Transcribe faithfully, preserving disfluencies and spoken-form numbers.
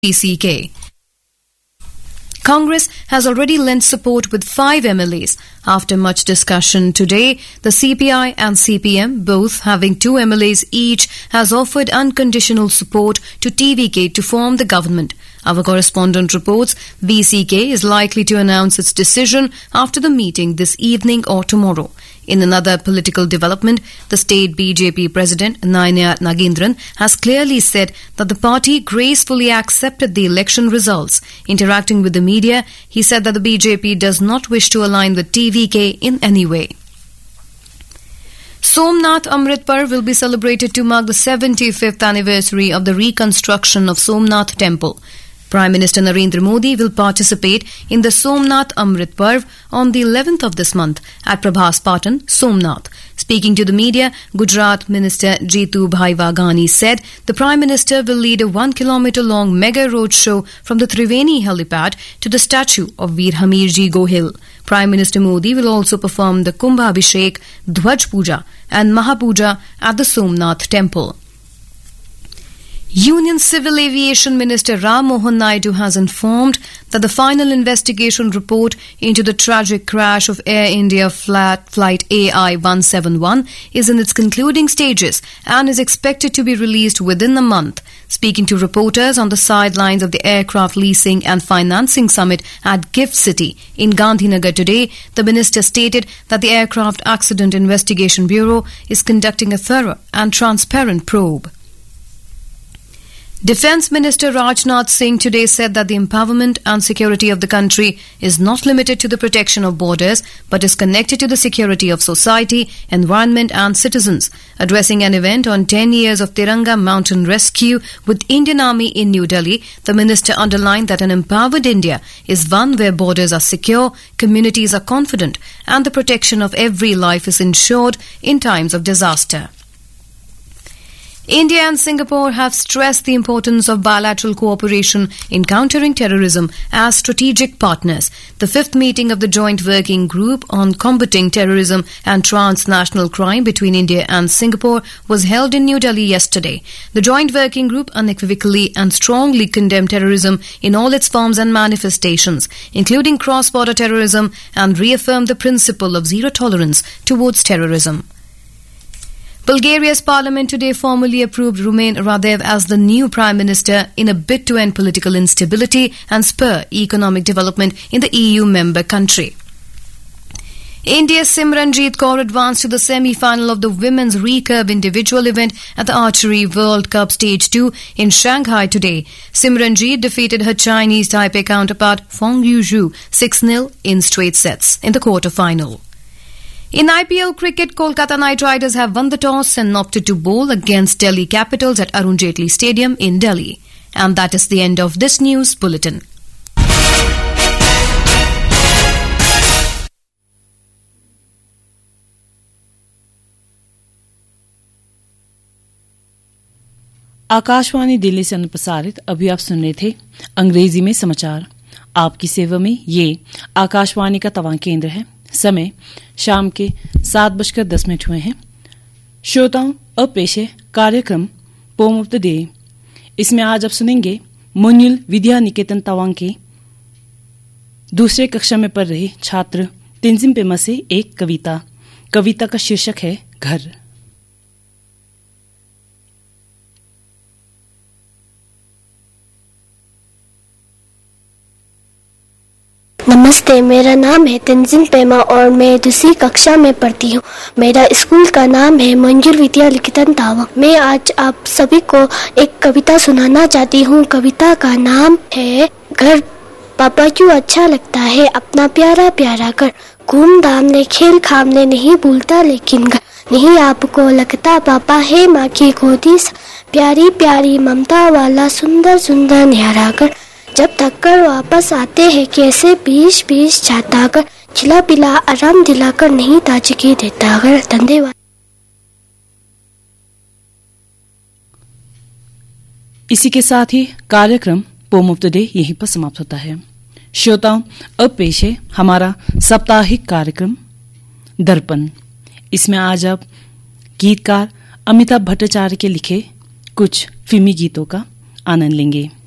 V C K. Congress has already lent support with five M L As. After much discussion today, the C P I and C P M, both having two M L As each, has offered unconditional support to T V K to form the government. Our correspondent reports V C K is likely to announce its decision after the meeting this evening or tomorrow. In another political development, the state B J P president Nainia Nagendran has clearly said that the party gracefully accepted the election results. Interacting with the media, he said that the B J P does not wish to align with T V K in any way. Somnath Amrit Parv will be celebrated to mark the seventy-fifth anniversary of the reconstruction of Somnath Temple. Prime Minister Narendra Modi will participate in the Somnath Amrit Parv on the eleventh of this month at Prabhas Patan, Somnath. Speaking to the media, Gujarat Minister Jitu Bhai Waghani said the Prime Minister will lead a one kilometre long mega road show from the Triveni helipad to the statue of Veer Hamirji Gohil. Prime Minister Modi will also perform the Kumbh Abhishek, Dhwaj Puja and Mahapuja at the Somnath Temple. Union Civil Aviation Minister Ram Mohan Naidu has informed that the final investigation report into the tragic crash of Air India flat flight A I one seventy-one is in its concluding stages and is expected to be released within the month. Speaking to reporters on the sidelines of the Aircraft Leasing and Financing Summit at Gift City in Gandhinagar today, the minister stated that the Aircraft Accident Investigation Bureau is conducting a thorough and transparent probe. Defence Minister Rajnath Singh today said that the empowerment and security of the country is not limited to the protection of borders, but is connected to the security of society, environment and citizens. Addressing an event on ten years of Tiranga Mountain Rescue with Indian Army in New Delhi, the minister underlined that an empowered India is one where borders are secure, communities are confident, and the protection of every life is ensured in times of disaster. India and Singapore have stressed the importance of bilateral cooperation in countering terrorism as strategic partners. The fifth meeting of the Joint Working Group on Combating Terrorism and Transnational Crime between India and Singapore was held in New Delhi yesterday. The Joint Working Group unequivocally and strongly condemned terrorism in all its forms and manifestations, including cross-border terrorism, and reaffirmed the principle of zero tolerance towards terrorism. Bulgaria's parliament today formally approved Rumen Radev as the new prime minister in a bid to end political instability and spur economic development in the E U member country. India's Simranjeet Kaur advanced to the semi-final of the women's recurve individual event at the Archery World Cup Stage two in Shanghai today. Simranjeet defeated her Chinese Taipei counterpart Feng Yuzhu six nil in straight sets in the quarter-final. In I P L cricket, Kolkata Knight Riders have won the toss and opted to bowl against Delhi Capitals at Arun Jaitley Stadium in Delhi. And that is the end of this news bulletin. Akashvani Delhi से अनुप्रसारित अभी आप सुन रहे थे अंग्रेजी में समाचार। आपकी सेवा में ये आकाशवाणी का तवां केंद्र है। समय शाम के सात बजकर दस मिनट हुए हैं। श्रोताओं, अब पेश है कार्यक्रम पोम ऑफ द डे। इसमें आज आप सुनेंगे मुन्युल विद्या निकेतन तवांग के दूसरे कक्षा में पढ़ रहे छात्र तेंजिन पेमा से एक कविता। कविता का शीर्षक है घर। नमस्ते, मेरा नाम है तेंजिन पेमा और मैं दूसरी कक्षा में पढ़ती हूँ। मेरा स्कूल का नाम है मंजुल विद्या निकेतन तावांग। मैं आज आप सभी को एक कविता सुनाना चाहती हूँ। कविता का नाम है घर। पापा क्यों अच्छा लगता है अपना प्यारा प्यारा घर, घूम धामने खेल खामने नहीं भूलता लेकिन घर। नहीं आपको लगता पापा है माँ की गोदी सा, प्यारी प्यारी ममता वाला सुंदर सुंदर न्यारा घर। जब थक कर वापस आते हैं कैसे बीस बीस जाता कर, खिला पिला आराम दिलाकर नहीं ताजगी देता कर। धन्यवाद। इसी के साथ ही कार्यक्रम पोम ऑफ द डे यहीं पर समाप्त होता है। श्रोताओं, अब पेश है हमारा साप्ताहिक कार्यक्रम दर्पण। इसमें आज आप गीतकार अमिताभ भट्टाचार्य के लिखे कुछ फिल्मी गीतों का आनंद लेंगे।